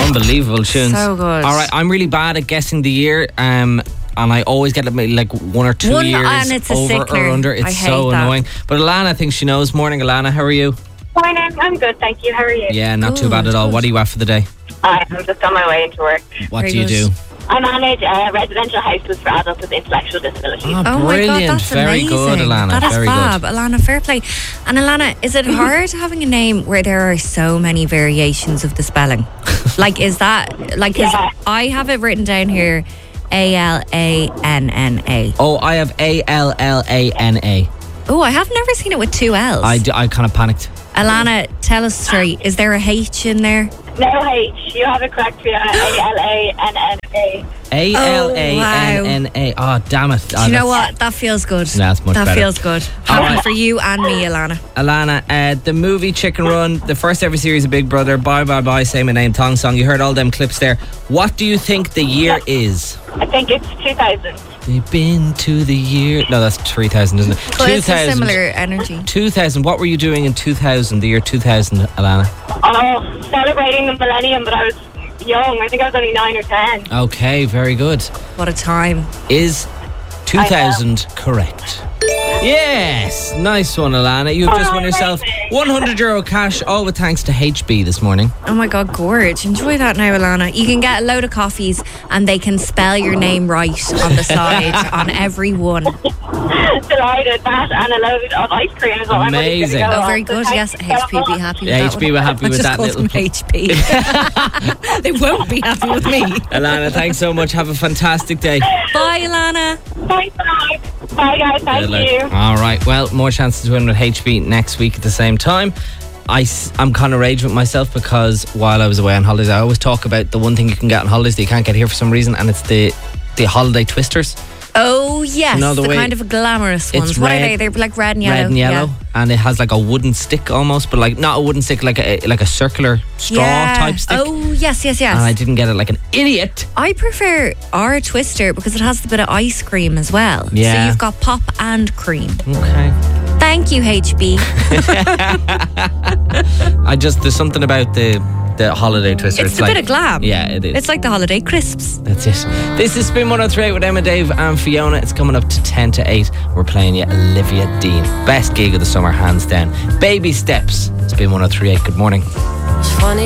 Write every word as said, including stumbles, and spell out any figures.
Unbelievable tunes. So good. All right, I'm really bad at guessing the year. Um, and I always get like one or two One, years and it's a over sickler. or under. It's I hate so that. annoying. But Alana thinks she knows. Morning, Alana. How are you? Morning, I'm good, thank you. How are you? Yeah, not too Good, bad at all. good. What are you at for the day? I'm just on my way into work. What Very do you good. do? I manage uh, residential houses for adults with intellectual disabilities. Oh, Oh brilliant. my God, that's Very amazing. good, Alana. That is Very fab. good. Alana, fair play. And Alana, is it hard having a name where there are so many variations of the spelling? Like, is that, like, 'cause Yeah. I have it written down here, A L A N N A. Oh, I have A L L A N A. Oh, I have never seen it with two L's. I, d- I kind of panicked. Alana, tell us straight, is there a H in there? No H, you have it correct, Fiona. A L A N N A. A L A N N A. Oh, damn it. Do you know what? That feels good. No, that's much that better. feels good. Happy for you and me, Alana. Alana, uh, the movie Chicken Run, the first ever series of Big Brother, Bye Bye Bye, Say My Name, Thong Song. You heard all them clips there. What do you think the year is? I think it's two thousand. They've been to the year. No, that's three thousand, isn't it? But it's a two thousand. similar energy. two thousand. What were you doing in two thousand, the year two thousand, Alana? Oh, celebrating the millennium, but I was young. I think I was only nine or ten. Okay, very good. What a time. Is two thousand correct? Yes, nice one, Alana. You've just Oh, won yourself amazing. one hundred euro cash, all with thanks to H B this morning. Oh my God, gorge. Enjoy that now, Alana. You can get a load of coffees and they can spell your name right on the side on every one. Delighted. That and a load of ice cream as well. I'm ready to Amazing. go Oh, on. very So good. thanks Yes, so H P be much. happy with Yeah, that H P one. were happy I with just that called little them pl- H P. They won't be happy with me. Alana, thanks so much. Have a fantastic day. Bye, Alana. Thanks a lot. Bye, guys. Thank Good luck. you. All right. Well, more chances to win with H B next week at the same time. I, am kind of raging with myself because while I was away on holidays, I always talk about the one thing you can get on holidays that you can't get here for some reason, and it's the the holiday twisters. Oh, yes. You know the the way- kind of glamorous It's ones. What red- are they? They're like red and yellow. Red and yellow, Yeah. and it has like a wooden stick almost, but like not a wooden stick, like a like a circular straw Yeah. type stick. Oh, yes, yes, yes. And I didn't get it like an idiot. I prefer our twister because it has the bit of ice cream as well. Yeah. So you've got pop and cream. Okay. Thank you, H B. I just there's something about the the holiday twister. It's, a like, bit of glam. Yeah, it is. It's like the holiday crisps. That's it. This is Spin one oh three eight with Emma, Dave and Fiona. It's coming up to ten to eight. We're playing you Olivia Dean. Best gig of the summer, hands down. Baby Steps. Spin one oh three eight. Good morning. Funny